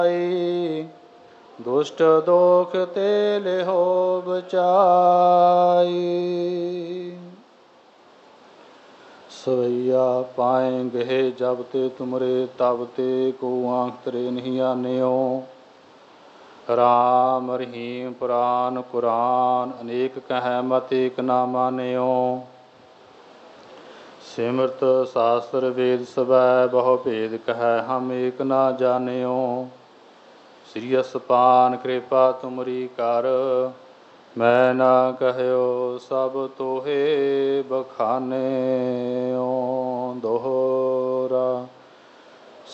ਦੁਸ਼ਟ ਦੋਖ ਤੇ ਲਿਹੋ ਬਚਾਈ। ਸਵਈਆ ਪਾਏ ਗਏ ਜਬ ਤੇ ਤੁਮਰੇ ਤਬ ਤੇ ਕੋ ਆਂਖ ਤਰੇ ਨਹੀਂ ਆਨਿਓ। ਰਾਮ ਰਹੀਮ ਪੁਰਾਨ ਕੁਰਾਨ ਅਨੇਕ ਕਹਿ ਮਤ ਏਕ ਨਾ ਮਾਨਿਓ। ਸਿਮਰਤ ਸਾਸਤਰ ਵੇਦ ਸਵੈ ਬਹੁ ਭੇਦ ਕਹਿ ਹਮ ਏਕ ਨਾ ਜਾਣਿਓ। ਸ੍ਰੀ ਅਸਪਾਨ ਕਿਰਪਾ ਤੁਮਰੀ ਕਰ ਮੈਂ ਨਾ ਕਹਿਓ ਸਭ ਤੋਹੇ ਬਖਾਨਿਓ। ਦੋਹਰਾ